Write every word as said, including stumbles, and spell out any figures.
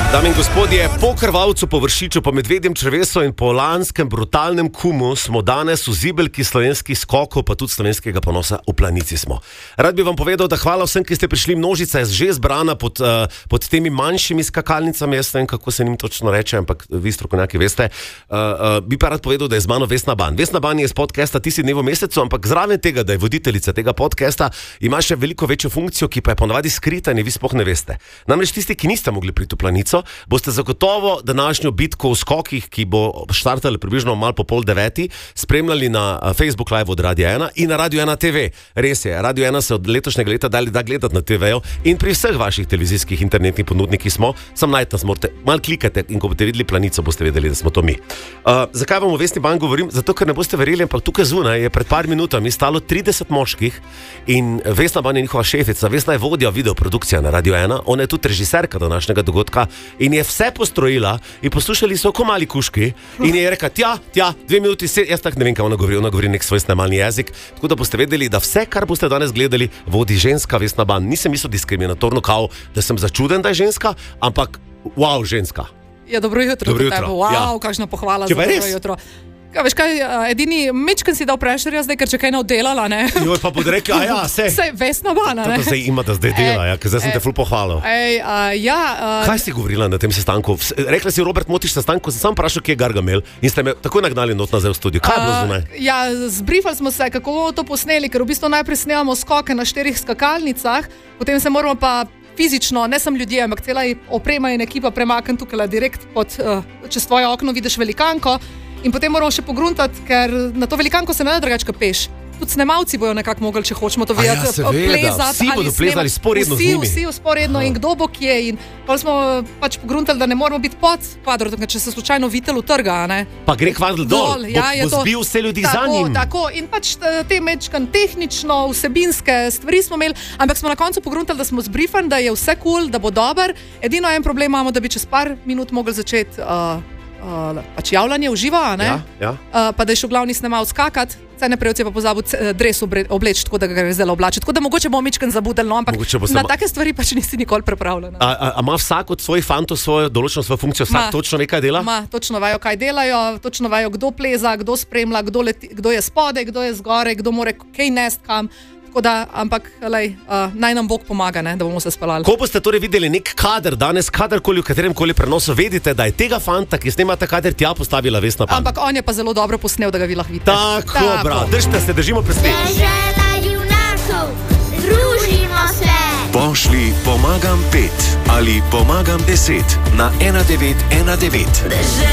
Dame in gospodje, po krvavcu, po vršiču, po medvedjem črevesu in po lanskem brutalnem kumu smo danes v zibelki slovenskih skokov, pa tudi slovenskega ponosa v Planici smo. Rad bi vam povedal, da hvala vsem, ki ste prišli, množica je že zbrana pod, uh, pod temi manjšimi skakalnicami, jaz ne vem, kako se njim točno reče, ampak vi strokovnjaki veste. Uh, uh, bi pa rad povedal, da je z mano Vesna Ban. Vesna Ban je iz podcasta Ti si dnev v mesecu, ampak zraven tega, da je voditeljica tega podcasta, ima še veliko večjo funkcijo, ki pa je ponavadi skrita in vi sploh ne veste. Namreč tisti, ki niste mogli priti v Planico, boste zagotovo današnjo bitko v skokih, ki bo štartala približno malo po pol deveti, spremljali na Facebook Live od Radio ena in na Radio ena te ve. Res je, Radio ena se od letošnjega leta dali da gledati na te vejo in pri vseh vaših televizijskih internetnih ponudnikih smo, sam najti nas morate, malo klikate in ko boste videli Planico, boste vedeli, da smo to mi. Uh, zakaj vam o Vesni Ban govorim? Zato, ker ne boste verjeli, ampak tukaj zunaj je pred par minutami stalo trideset moških in Vesna Ban je njihova šefica. Vesna je vodja videoprodukcija na Radio ena, ona je tudi režiserka današnjega dogodka in je vse postrojila in poslušali so ko mali kuški in je rekla, tja, tja, dve minuti, se, jaz tak ne vem, kaj ona govori, ona govori nek svoj snemalni jezik, tako da boste vedeli, da vse, kar boste danes gledali, vodi ženska Vesna Ban. Nisem mislil diskriminatorno, kao, da sem začuden, da je ženska, ampak wow, ženska. Ja, dobro jutro. Dobro jutro. Wow, ja. Kakšna pohvala Če za dobro res? jutro. Kaj, veš kaj, edini mečken si dal prešerja zdaj, ker če kaj ne oddelala, ne? Joj, pa bodo rekli, a ja, se. Sej, Vesna Ban, ne? To zdaj ima, da zdaj dela, ja, ker zdaj sem te ful pohvalil. Ej, a, ja... A... Kaj si govorila na tem sestanku? Rekla si, Robert, motiš sestanku, sem sam vprašal, kje je Gargamel in ste me takoj nagnali not nazaj v studio. Kaj je bilo zunaj? Ja, zbrifali smo se, kako bomo to posneli, ker v bistvu najprej snemamo skoke na štirih skakalnicah, potem se moramo pa fizično, ne samo ljudje, ampak cela oprema in ekipa premakniti tukaj direkt pod, uh, čez tvoje okno vidiš velikanko in potem moramo še pogruntati, ker na to velikanko se ne da drugače peš. Tudi snemalci bojo nekako mogli, če hočemo to videti, ja, seveda, plezati. Vsi bodo plezali sporedno vsi, z njimi. Vsi sporedno in kdo bo kje. In pa smo pač pogruntali, da ne moramo biti pod kvadrom, če se slučajno vitel utrga. Ne? Pa gre kvadro dol, ja, bo, bo zbil vse ljudi tako, za njim. Tako, in pač te mečkan tehnično, vsebinske stvari smo imeli, ampak smo na koncu pogruntali, da smo zbrifani, da je vse kul, cool, da bo dober. Edino en problem imamo, da bi čez par minut mogli začeti uh, uh, pač javljanje v živo, ja, ja. uh, pa da je šel glavni snemal skakati. Saj naprej je pa pozabil dres obleči, tako da ga gre zdaj oblačiti. Tako da mogoče bomo mičken zabudili, no, ampak na take stvari pač nisi nikoli pripravljena. A, a, a ima vsak od svojih fantov svojo določeno svojo funkcijo? Vsak ma, točno ve, kaj dela? Ma, točno vejo, kaj delajo, točno vejo, kdo pleza, kdo spremlja, kdo, leti, kdo je spode, kdo je zgore, kdo more kaj nest kam. Tako da, ampak, lej, uh, naj nam Bog pomaga, ne, da bomo se spalali. Ko boste torej videli nek kader danes, kadarkoli, v katerem koli prenosu, vedite, da je tega fanta, ki snema ta kader, tja postavila Vesna Ban. Ampak on je pa zelo dobro posnel, da ga vi lahko vidite. Tako, Tako. Bra, držite se, držimo pesti. Dežela junakov, družimo se. Pošli pomagam pet ali pomagam deset na ena devet ena devet.